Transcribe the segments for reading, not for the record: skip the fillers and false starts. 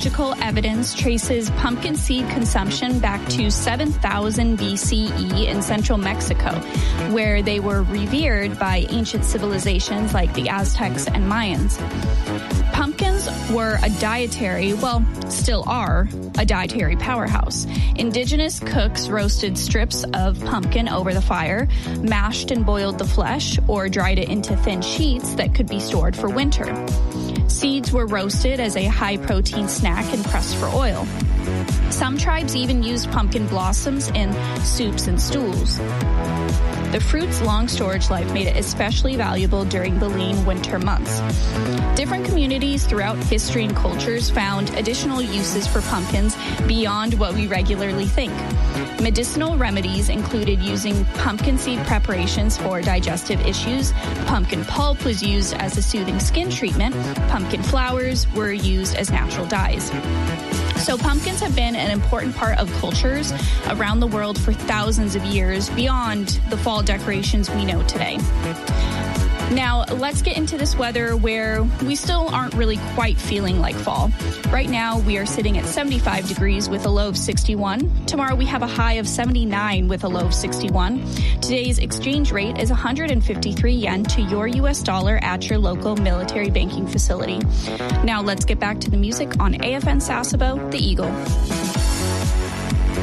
archaeological evidence traces pumpkin seed consumption back to 7000 BCE in central Mexico, where they were revered by ancient civilizations like the Aztecs and Mayans. Pumpkins were still are a dietary powerhouse. Indigenous cooks roasted strips of pumpkin over the fire, mashed and boiled the flesh, or dried it into thin sheets that could be stored for winter. Seeds were roasted as a high-protein snack and pressed for oil. Some tribes even used pumpkin blossoms in soups and stools. The fruit's long storage life made it especially valuable during the lean winter months. Different communities throughout history and cultures found additional uses for pumpkins beyond what we regularly think. Medicinal remedies included using pumpkin seed preparations for digestive issues. Pumpkin pulp was used as a soothing skin treatment. Pumpkin flowers were used as natural dyes. So pumpkins have been an important part of cultures around the world for thousands of years beyond the fall decorations we know today. Now, let's get into this weather where we still aren't really quite feeling like fall. Right now, we are sitting at 75 degrees with a low of 61. Tomorrow, we have a high of 79 with a low of 61. Today's exchange rate is 153 yen to your U.S. dollar at your local military banking facility. Now, let's get back to the music on AFN Sasebo, The Eagle.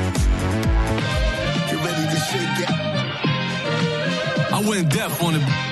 Get ready to shake it. I went deaf on it.